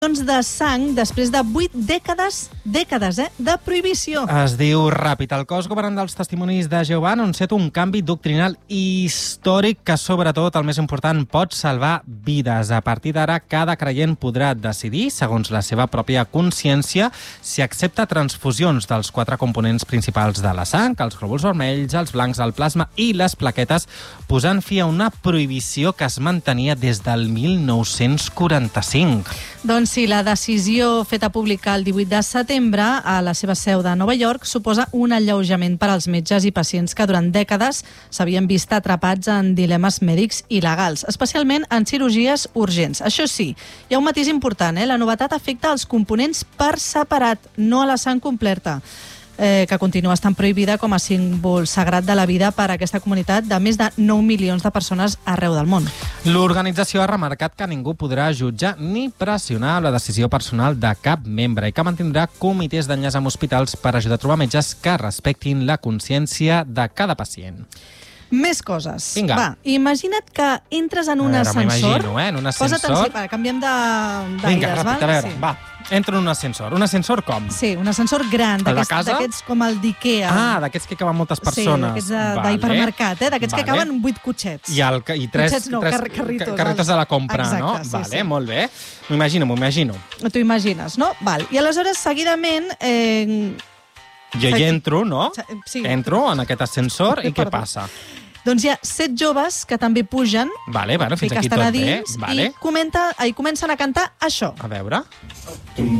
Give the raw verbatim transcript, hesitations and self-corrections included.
de sang després de vuit dècades, dècades, eh, de prohibició. Es diu ràpid. El cos governant dels Testimonis de Jehovà ha anunciat un canvi doctrinal històric que, sobretot, el més important, pot salvar vides. A partir d'ara, cada creient podrà decidir, segons la seva pròpia consciència, si accepta transfusions dels quatre components principals de la sang, els glòbuls vermells, els blancs, el plasma i les plaquetes, posant fi a una prohibició que es mantenia des del mil nou-cents quaranta-cinc. Doncs sí, la decisió feta pública el divuit de setembre a la seva seu de Nova York suposa un alleujament per als metges i pacients que durant dècades s'havien vist atrapats en dilemes mèdics il·legals, especialment en cirurgies urgents. Això sí, hi ha un matís important, eh? La novetat afecta els components per separat, no a la sang completa, eh, que continua estant prohibida com a símbol sagrat de la vida per a aquesta comunitat de més de nou milions de persones arreu del món. L'organització ha remarcat que ningú podrà jutjar ni pressionar la decisió personal de cap membre i que mantindrà comitès d'enllaç amb hospitals per ajudar a trobar metges que respectin la consciència de cada pacient. Més coses. Vinga. Va, imagina't que entres en un A veure, ascensor. m'imagino, eh? En un ascensor. Posa't en... Sí, canviem d'aires, Vinga, ràpid, a veure, sí. va. Entro en un ascensor. Un ascensor com? Sí, un ascensor gran, El de casa? d'aquests com el d'Ikea. Ah, d'aquests que caben moltes persones. Sí, d'aquests d'hipermercat, eh? d'aquests Vale. que caben vuit cotxets. I, el, i tres, Cotxets no, tres car carritos. carritos de la compra, Exacte, no? sí, vale, sí. Molt bé. M'ho imagino, m'ho imagino. T'ho imagines, no? Val. I aleshores, seguidament... Eh... Jo hi entro, no? Sí. Entro en aquest ascensor i què Perdó. passa? Doncs hi ha set joves que també pugen, Vale, bueno, fins que aquí estan tot a bé. dins, Vale. i, comenta, i comencen a cantar això. A veure...